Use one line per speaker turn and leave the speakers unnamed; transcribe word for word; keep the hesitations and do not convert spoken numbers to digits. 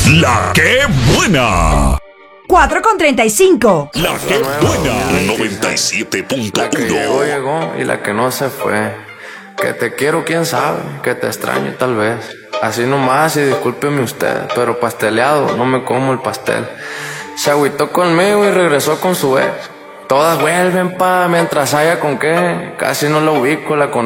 La que buena.
cuatro con treinta y cinco.
La que buena. noventa y siete punto uno.
La que llegó, llegó y la que no se fue. Que te quiero, quién sabe, que te extraño tal vez. Así nomás y discúlpeme usted, pero pasteleado, no me como el pastel. Se agüitó conmigo y regresó con su ex. Todas vuelven pa' mientras haya con qué. Casi no la ubico, la conozco.